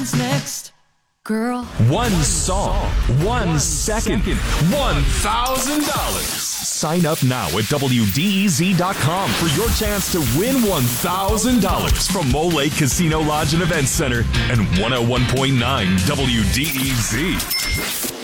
next, girl. One song, 1 second, $1,000. Sign up now at WDEZ.com for your chance to win $1,000 from Mole Lake Casino Lodge and Event Center and 101.9 WDEZ.